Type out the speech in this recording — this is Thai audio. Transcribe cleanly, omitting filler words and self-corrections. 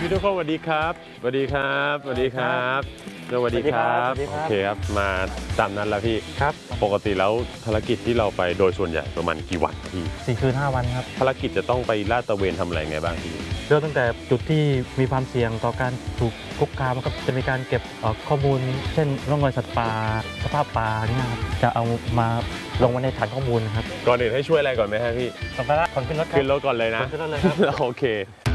พี่ทุกคนสวัสดีครับสวัสดีครับสวัสดีครับสวัสดีครับโอเคครับมาตามนั้นแล้วพี่ครับปกติแล้วภารกิจที่เราไปโดยส่วนใหญ่ประมาณกี่วันพี่ 4 คืน 5 วันครับภารกิจจะต้องไปลาดตระเวนทำอะไรไงบ้างพี่เริ่มตั้งแต่จุดที่มีความเสี่ยงต่อการถูกคุกคามครับจะมีการเก็บข้อมูลเช่นร่องรอยสัตว์ป่าสภาพป่าเนี่ยครับจะเอามาลงไว้ในฐานข้อมูลนะครับก่อนอื่นให้ช่วยอะไรก่อนไหมฮะพี่สัมภาระก่อนขึ้นรถครับขึ้นรถก่อนเลยนะขึ้นรถเลยครับโอเค